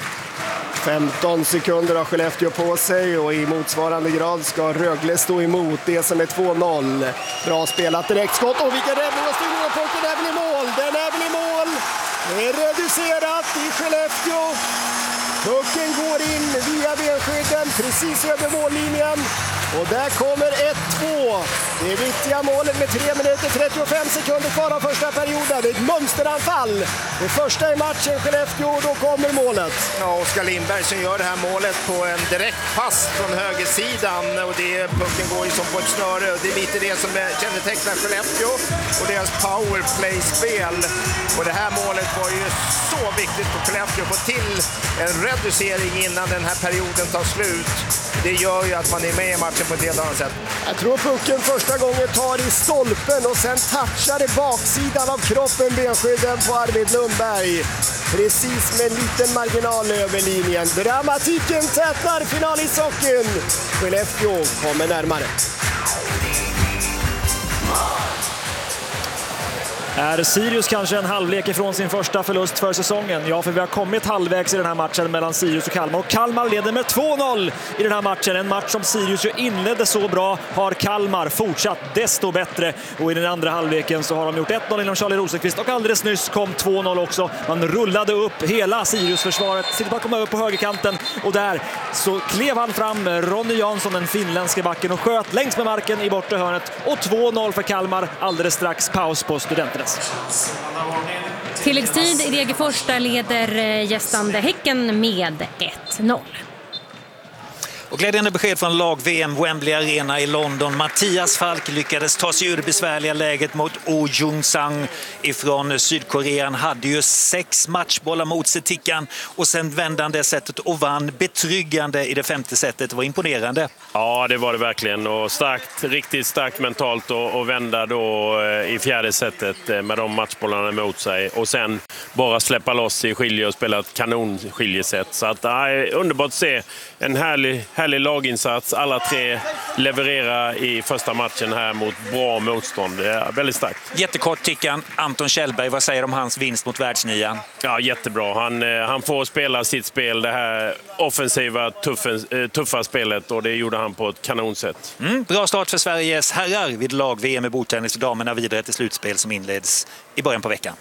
femton sekunder har Skellefteå på sig och i motsvarande grad ska Rögle stå emot det som är två noll. Bra spelat, direkt skott och vilken räddning och styrning på pucken, är väl i mål, den är väl i mål. Det är reducerat i Skellefteå. Pucken går in via benskydden precis över mållinjen. Och där kommer ett två. Det är viktiga målet med tre minuter trettiofem sekunder kvar av första perioden. Det är ett mönsteranfall. Det första i matchen Skellefteå och då kommer målet. Ja, Oskar Lindberg som gör det här målet på en direkt pass från högersidan. Och det, pucken går ju som på ett snöre. Det är lite det som kännetecknar Skellefteå och deras powerplay-spel. Och det här målet var ju så viktigt för Skellefteå att få till en reducering innan den här perioden tar slut. Det gör ju att man är med i matchen på ett helt annat sätt. Jag tror pucken första gången tar i stolpen och sen touchar det baksidan av kroppen benskydden på Arvid Lundberg. Precis med en liten marginal över linjen. Dramatiken tätnar finalishockeyn. Skellefteå kommer närmare. Är Sirius kanske en halvlek ifrån sin första förlust för säsongen? Ja, för vi har kommit halvvägs i den här matchen mellan Sirius och Kalmar. Och Kalmar leder med två noll i den här matchen. En match som Sirius ju inledde så bra har Kalmar fortsatt desto bättre. Och i den andra halvleken så har de gjort ett noll inom Charlie Rosenqvist. Och alldeles nyss kom två noll också. Man rullade upp hela Sirius-försvaret. Sitter bara komma över på högerkanten. Och där så klev han fram Ronny Jansson, den finländske backen, och sköt längs med marken i bortre hörnet. Och två noll för Kalmar. Alldeles strax paus på Studenterna. Tilläggstid i Degerfors, där leder gästande Häcken med ett noll. Och glädjande besked från lag-V M Wembley Arena i London. Mattias Falk lyckades ta sig ur det besvärliga läget mot Oh Jung-sang ifrån Sydkorea. Han hade ju sex matchbollar mot sig, Tickan, och sen vände han det sättet och vann betryggande i det femte sättet. Det var imponerande. Ja, det var det verkligen. Och starkt, riktigt starkt mentalt och, och vända då i fjärde sättet med de matchbollarna mot sig. Och sen bara släppa loss i skilje och spela ett kanonskiljesätt. Så att, ja, underbart att se en härlig Härlig laginsats. Alla tre levererar i första matchen här mot bra motstånd. Det är väldigt starkt. Jättekort, Tickan. Anton Kjellberg, vad säger du om hans vinst mot världsnian? Ja, jättebra. Han, han får spela sitt spel, det här offensiva, tuffa, tuffa spelet, och det gjorde han på ett kanonsätt. Mm, bra start för Sveriges herrar vid lag-V M i bordtennis, och damerna vidare till slutspel som inleds i början på veckan.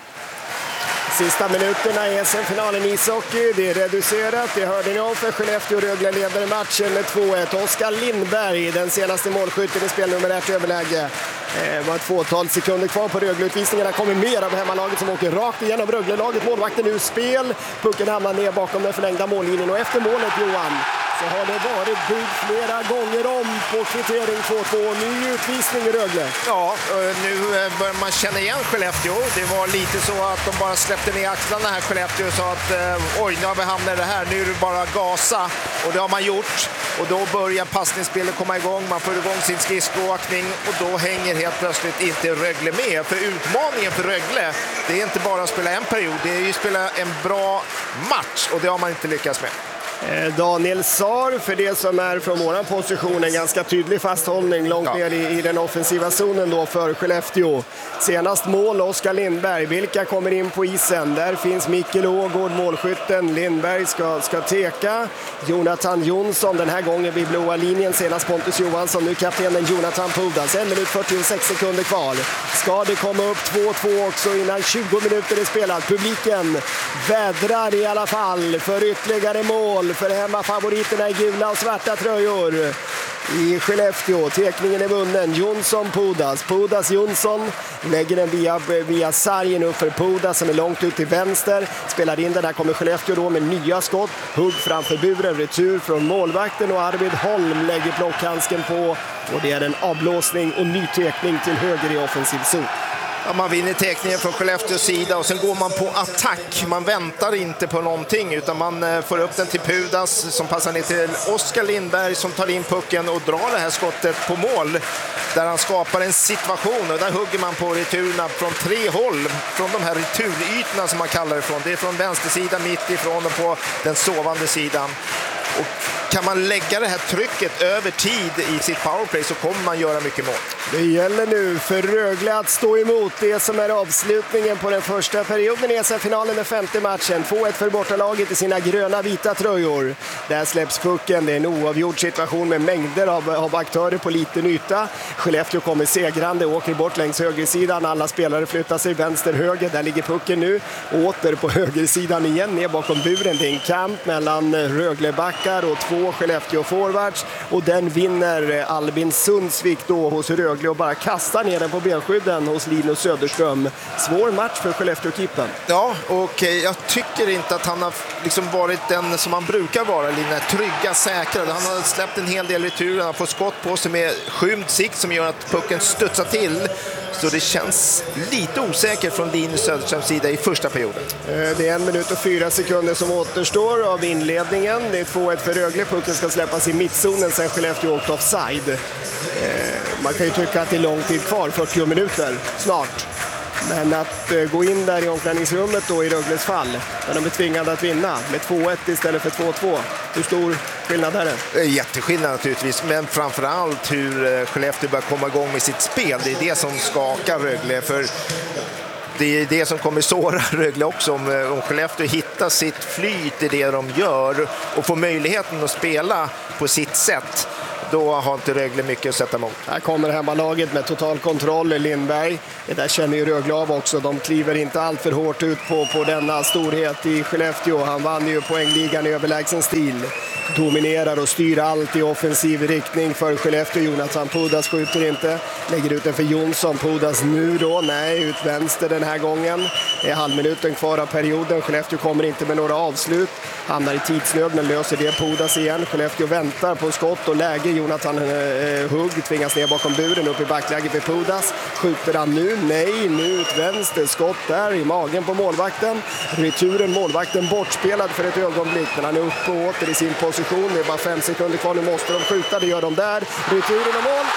Sista minuterna i S M-finalen i ishockey. Det är reducerat. Det hörde ni om, för Skellefteå Rögle leder matchen med två ett. Oskar Lindberg, den senaste målskytten i spel nummer ett överläge. Det var ett fåtal sekunder kvar på Rögle-utvisningarna. Kommer mer av hemmalaget som åker rakt igenom Rögle-laget. Målvakten ur spel. Pucken hamnar ner bakom den förlängda mållinjen. Och efter målet, Johan, så har det varit byggt flera gånger om på kvittering två två. Ny utvisning i Rögle. Ja, nu börjar man känna igen Skellefteå. Det var lite så att de bara släppte ner axlarna här, Skellefteå, och sa att oj, nu har vi hamnat i det här. Nu är det bara gasa. Och det har man gjort. Och då börjar passningsspelet komma igång. Man får igång sin skridskoåkning, och då hänger helt plötsligt inte Rögle med. För utmaningen för Rögle, det är inte bara att spela en period. Det är ju att spela en bra match, och det har man inte lyckats med. Daniel Saar, för det som är från våran position, en ganska tydlig fasthållning långt ja. ner i, i den offensiva zonen då för Skellefteå. Senast mål Oskar Lindberg. Vilka kommer in på isen? Där finns Mikkel Ågård, målskytten. Lindberg ska, ska teka. Jonathan Jonsson, den här gången vid blåa linjen. Senast Pontus Johansson, nu kaptenen Jonathan Pudas. En minut fyrtiosex sekunder kvar. Ska det komma upp två två också innan tjugo minuter är spelat? Publiken vädrar i alla fall för ytterligare mål för hemmafavoriterna i gula och svarta tröjor i Skellefteå. Tekningen är vunnen. Jonsson, Pudas. Pudas, Jonsson lägger den via, via sargen upp för Pudas som är långt ut till vänster. Spelar in den. Här kommer Skellefteå då med nya skott. Hugg framför buren. Retur från målvakten, och Arvid Holm lägger blockhandsken på. Och det är en avblåsning och ny tekning till höger i offensiv zon. Ja, man vinner tekningen från Skellefteås sida, och sen går man på attack. Man väntar inte på någonting, utan man får upp den till Pudas som passar ner till Oskar Lindberg som tar in pucken och drar det här skottet på mål, där han skapar en situation, och där hugger man på returerna från tre håll, från de här returytorna som man kallar det från. Det är från vänstersidan, mitt ifrån och på den sovande sidan. Och kan man lägga det här trycket över tid i sitt powerplay, så kommer man göra mycket mål. Det gäller nu för Rögle att stå emot det som är avslutningen på den första perioden i S M-finalen, den femte matchen. två ett för bortalaget i sina gröna vita tröjor. Där släpps pucken. Det är en oavgjord situation med mängder av, av aktörer på liten yta. Skellefteå kommer segrande, åker bort längs högersidan. Alla spelare flyttar sig vänster-höger. Där ligger pucken nu. Åter på högersidan igen, ner bakom buren. Det är en kamp mellan Röglebackar och två Skellefteå forwards, och den vinner Albin Sundsvik då hos Rögle och bara kastar ner den på benskydden hos Linus Söderström. Svår match för Skellefteå-kippen. Ja, och jag tycker inte att han har liksom varit den som han brukar vara, Linus, trygga, säkra. Han har släppt en hel del returer, han har fått skott på sig med skymd sikt som gör att pucken studsar till. Så det känns lite osäkert från Linus Söderströms sida i första perioden. Det är en minut och fyra sekunder som återstår av inledningen. Det är två ett för Rögle. Pucken ska släppas i mittzonen sen Skellefteå åkt offside. Man kan ju tycka att det är lång tid kvar, fyrtio minuter snart. Men att eh, gå in där i omklädningsrummet då i Rögles fall, där de är tvingade att vinna med två ett istället för två två. Hur stor skillnad är det? Det är jätteskillnad naturligtvis, men framförallt hur Skellefteå börjar komma igång med sitt spel. Det är det som skakar Rögle, för det är det som kommer såra Rögle också. Om, om Skellefteå hittar sitt flyt i det de gör och får möjligheten att spela på sitt sätt, då har inte Rögle mycket att sätta emot. Här kommer hemmalaget med total kontroll. Lindberg, det där känner ju Rögle av också. De kliver inte allt för hårt ut på, på denna storhet i Skellefteå. Han vann ju poängligan i överlägsen stil. Dominerar och styr allt i offensiv riktning för Skellefteå. Jonathan Pudas skjuter inte. Lägger ut den för Jonsson. Pudas nu då, nej, ut vänster den här gången. Det är halvminuten kvar av perioden. Skellefteå kommer inte med några avslut. Hamnar i tidsnöd, men löser det Pudas igen. Skellefteå väntar på skott och läge. Jonathan eh, Hugg tvingas ner bakom buren, upp i backläget för Pudas. Skjuter han nu? Nej, nu ut vänster. Skott där i magen på målvakten. Returen, målvakten bortspelad för ett ögonblick, men han är uppe och åter i sin position. Det är bara fem sekunder kvar, nu måste de skjuta, det gör de där. Returen och mål.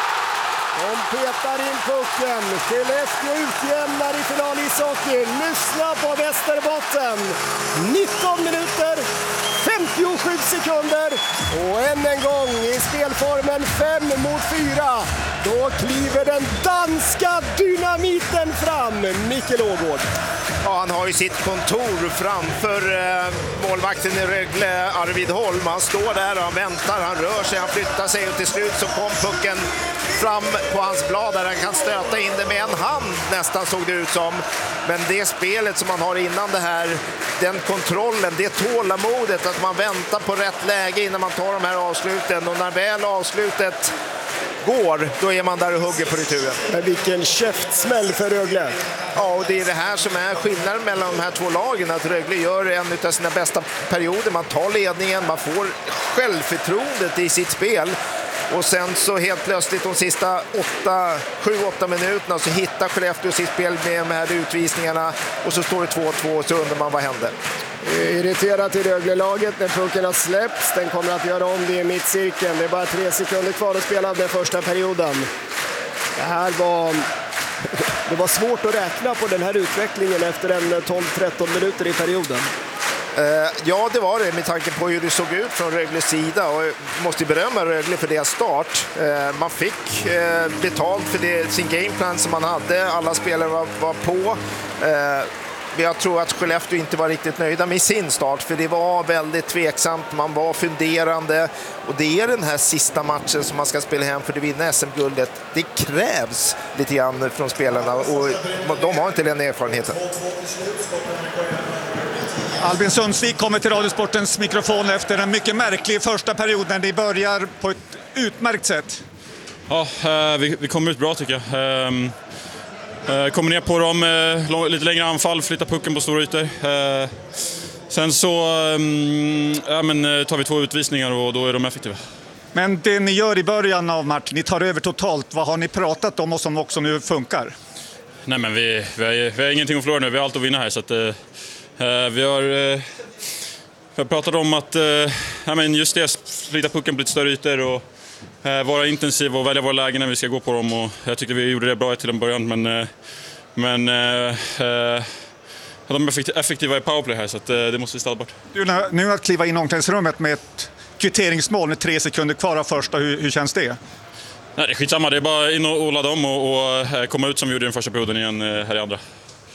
De petar in pucken. Skellefteå utjämnar i final i ishockey. Lyssna på Västerbotten. nitton minuter, femtiosju sekunder. Och än en gång i spelformen fem mot fyra. Då kliver den danska dynamiten fram. Mikael Ågård. Ja, han har ju sitt kontor framför eh, målvakten i Rögle, Arvid Holm. Han står där och han väntar, han rör sig, han flyttar sig och till slut så kom pucken fram på hans blad där han kan stöta in det med en hand, nästan såg det ut som. Men det spelet som man har innan det här, den kontrollen, det tålamodet att man väntar på rätt läge innan man tar de här avsluten, och när väl avslutet går, då är man där och hugger på returen. Men vilken käftsmäll för Rögle. Ja, och det är det här som är skillnaden mellan de här två lagen, att Rögle gör en av sina bästa perioder, man tar ledningen, man får självförtroendet i sitt spel. Och sen så helt plötsligt de sista åtta, sju åtta minuterna så hittar Skellefteå sitt spel med de här utvisningarna, och så står det två två och så undrar man vad händer. Irriterat i Rögle-laget när pucken har släppts. Den kommer att göra om det i mittcirkeln. Det är bara tre sekunder kvar att spela av den första perioden. Det här var... Det var svårt att räkna på den här utvecklingen efter en tolv tretton minuter i perioden. Uh, ja, det var det med tanke på hur det såg ut från Rögles sida, och jag måste berömma Rögle för deras start. Uh, man fick uh, betalt för det, sin gameplan som man hade, alla spelare var, var på. Uh, jag tror att Skellefteå inte var riktigt nöjda med sin start, för det var väldigt tveksamt, man var funderande, och det är den här sista matchen som man ska spela hem för att vinna S M-guldet. Det krävs lite grann från spelarna, och de har inte den erfarenheten. Albin Sundsvik kommer till Radiosportens mikrofon efter en mycket märklig första period när ni börjar på ett utmärkt sätt. Ja, vi, vi kommer ut bra tycker jag. Kommer ner på dem, lite längre anfall, flyttar pucken på stora ytor. Sen så ja, men, tar vi två utvisningar och då är de effektiva. Men det ni gör i början av matchen, ni tar över totalt. Vad har ni pratat om och som också nu funkar? Nej, men vi, vi, har, vi har ingenting att förlora nu, vi har allt att vinna här. Så att, Uh, vi, har, uh, vi har pratat om att uh, ja, men just det, flytta pucken på lite större ytor och uh, vara intensiv och välja våra lägen när vi ska gå på dem, och jag tyckte vi gjorde det bra till en början, men, uh, men uh, uh, de är effektiva i powerplay här, så att, uh, det måste vi ställa bort. Du, nu att kliva in i omklädningsrummet med ett kvitteringsmål med tre sekunder kvar av första, hur, hur känns det? Nej, det är skitsamma, det är bara in och ladda om och, och komma ut som vi gjorde i den första perioden igen uh, här i andra.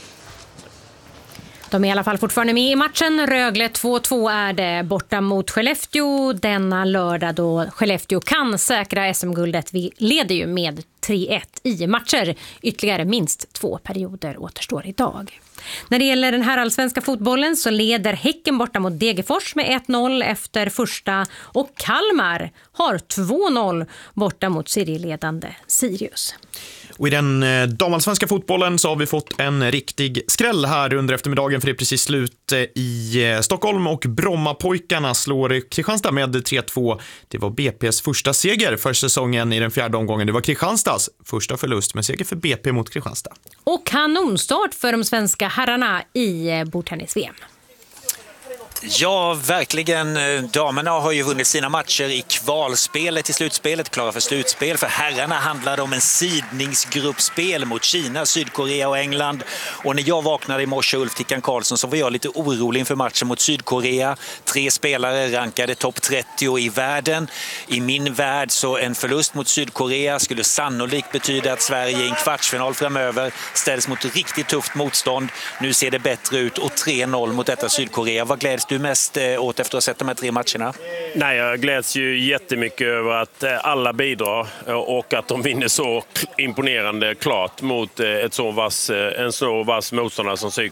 De är i alla fall fortfarande med i matchen. Rögle två två är det borta mot Skellefteå denna lördag, då Skellefteå kan säkra S M-guldet. Vi leder ju med tre ett i matcher. Ytterligare minst två perioder återstår idag. När det gäller den här allsvenska fotbollen så leder Häcken borta mot Degerfors med ett noll efter första, och Kalmar har två noll borta mot serieledande Sirius. Och i den damallsvenska fotbollen så har vi fått en riktig skräll här under eftermiddagen, för det är precis slut i Stockholm, och Brommapojkarna slår Kristianstad med tre två. Det var B P:s första seger för säsongen i den fjärde omgången. Det var Kristianstads första förlust, med seger för B P mot Kristianstad. Och kanonstart för de svenska herrarna i bordtennis-V M. Ja, verkligen. Damerna har ju vunnit sina matcher i kvalspelet i slutspelet, klara för slutspel. För herrarna handlade om en sidningsgruppspel mot Kina, Sydkorea och England. Och när jag vaknade i morse, Ulf Tickan Karlsson, så var jag lite orolig inför matchen mot Sydkorea. Tre spelare rankade topp trettio i världen. I min värld så en förlust mot Sydkorea skulle sannolikt betyda att Sverige i en kvartsfinal framöver ställs mot riktigt tufft motstånd. Nu ser det bättre ut och tre noll mot detta Sydkorea. Vad gläds du mest åt efter att ha sett de här tre matcherna? Nej, jag gläds ju jättemycket över att alla bidrar och att de vinner så imponerande klart mot ett så vass, en så vass motståndare som